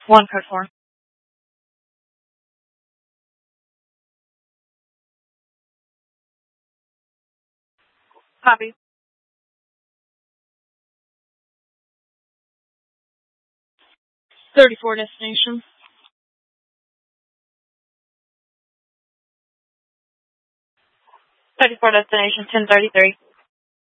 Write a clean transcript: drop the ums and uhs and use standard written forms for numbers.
1 code 4. Copy. 34 destination. 34 destination, 1033.